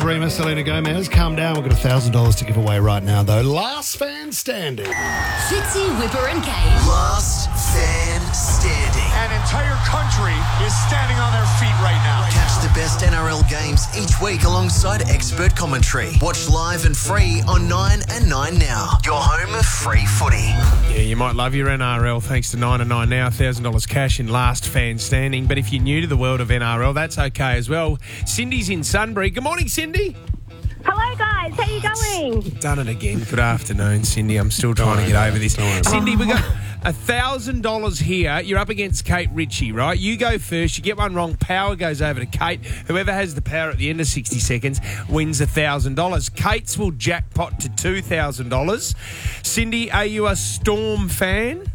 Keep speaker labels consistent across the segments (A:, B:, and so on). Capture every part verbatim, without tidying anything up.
A: Rima, Selena Gomez. Calm down. We've got one thousand dollars to give away right now, though. Last fan standing.
B: Fitzy, Whipper and Kate.
C: Last fan standing.
D: An entire country is standing on their feet right now.
C: Catch the best N R L games each week alongside expert commentary. Watch live and free on nine and nine Now. Your home of free footy.
E: Yeah, you might love your N R L thanks to nine and nine Now, one thousand dollars cash in last fan standing. But if you're new to the world of N R L, that's okay as well. Cindy's in Sunbury. Good morning, Cindy.
F: Hello, guys. How you going?
E: Done it again. Good afternoon, Cindy. I'm still trying to get over this. Cindy, we got one thousand dollars here. You're up against Kate Ritchie, right? You go first. You get one wrong. Power goes over to Kate. Whoever has the power at the end of sixty seconds wins one thousand dollars. Kate's will jackpot to two thousand dollars. Cindy, are you a Storm fan?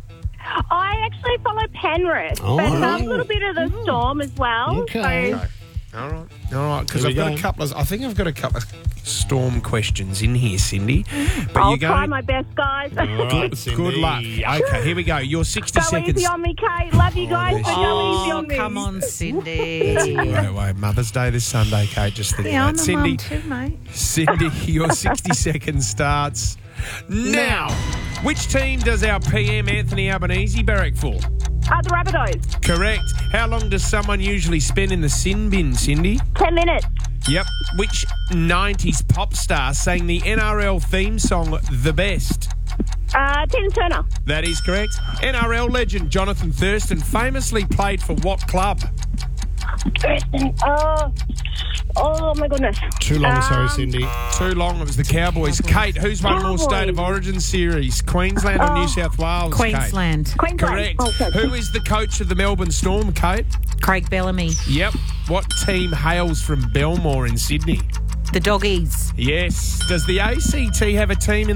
F: I actually follow Penrith,
A: Oh.
F: but um, a little bit of the Storm as well.
A: Okay.
F: So,
E: All right, all right. Because
A: Here
E: I've
A: we
E: got
A: go.
E: a couple of. I think I've got a couple of Storm questions in here, Cindy. But
F: I'll
E: you're
F: try
E: going.
F: my best, guys.
A: All right,
E: Good
A: Cindy.
E: luck. Okay, here we go. Your sixty
F: Go
E: seconds.
F: easy on me, Kate. Love you guys, but go easy
G: Oh,
F: on me.
G: come on, Cindy.
E: Wait, wait. Mother's Day this Sunday, Kate. Just think
G: Yeah,
E: of
G: I'm
E: that.
G: a mum
E: Cindy,
G: too, mate.
E: Cindy, your sixty seconds starts now. Which team does our P M Anthony Albanese barrack for?
F: Uh, the Rabbitohs.
E: Correct. How long does someone usually spend in the sin bin, Cindy?
F: Ten minutes.
E: Yep. Which nineties pop star sang the N R L theme song The Best?
F: Uh, Tina Turner.
E: That is correct. N R L legend Jonathan Thurston famously played for what club?
F: Thurston. Oh, oh my goodness.
A: Too long, sorry,
F: Um,
A: Cindy.
E: Too long, it was the Cowboys. Kate, who's won more
F: Cowboys.
E: State of Origin series? Queensland or
F: Oh.
E: New South Wales? Kate?
G: Queensland.
F: Queensland.
E: Correct.
F: Oh, sorry.
E: Who is the coach of the Melbourne Storm, Kate?
G: Craig Bellamy.
E: Yep. What team hails from Belmore in Sydney?
G: The Doggies.
E: Yes. Does the A C T have a team in